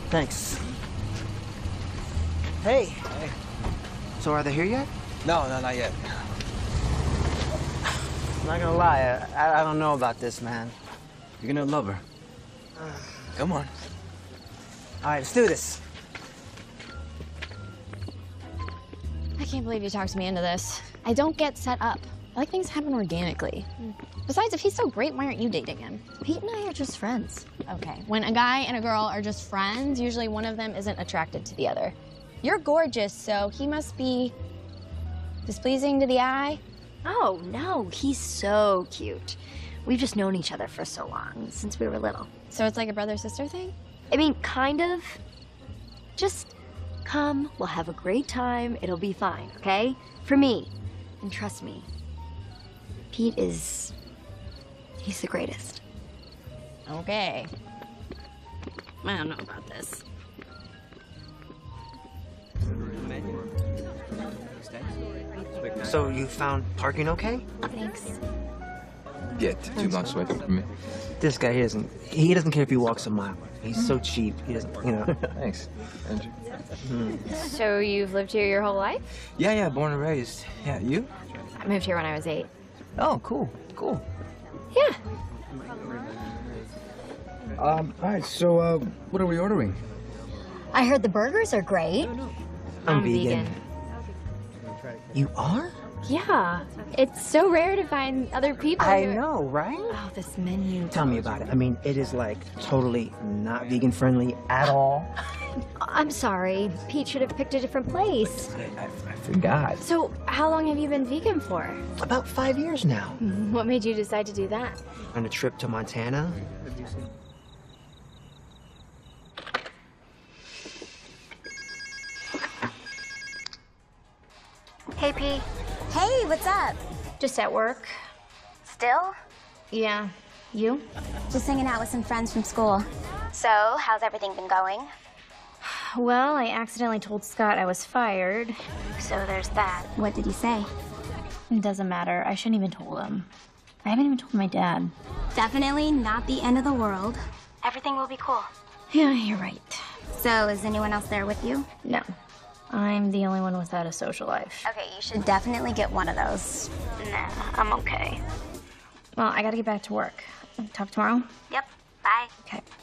Thanks. Hey. Hey. So are they here yet? No, not yet. I'm not gonna lie, I don't know about this, man. You're gonna love her. Come on. All right, let's do this. I can't believe you talked me into this. I don't get set up. I like things happen organically. Besides, if he's so great, why aren't you dating him? Pete and I are just friends. Okay, when a guy and a girl are just friends, usually one of them isn't attracted to the other. You're gorgeous, so he must be displeasing to the eye. Oh, no, he's so cute. We've just known each other for so long, since we were little. So it's like a brother-sister thing? I mean, kind of. Just come, we'll have a great time, it'll be fine, okay? For me. And trust me, Pete he's the greatest. Okay. I don't know about this. So you found parking okay? Thanks. Yeah, 2 blocks away from me. This guy, he doesn't care if he walks a mile. He's so cheap, he doesn't, you know. Thanks, Andrew. So you've lived here your whole life? Yeah, born and raised. Yeah, you? I moved here when I was 8. Oh, cool. Yeah. All right, so, what are we ordering? I heard the burgers are great. I'm vegan. You are? Yeah. It's so rare to find other people I who... know, right? Oh, this menu. Tell me about it. I mean, it is like totally not vegan friendly at all. I'm sorry, Pete should have picked a different place. I forgot. So, how long have you been vegan for? About 5 years now. What made you decide to do that? On a trip to Montana. Hey, Pete. Hey, what's up? Just at work. Still? Yeah. You? Just hanging out with some friends from school. So, how's everything been going? Well, I accidentally told Scott I was fired. So there's that. What did he say? It doesn't matter. I shouldn't even told him. I haven't even told my dad. Definitely not the end of the world. Everything will be cool. Yeah, you're right. So, is anyone else there with you? No. I'm the only one without a social life. Okay, you should definitely get one of those. Nah, I'm okay. Well, I gotta get back to work. Talk tomorrow? Yep. Bye. Okay.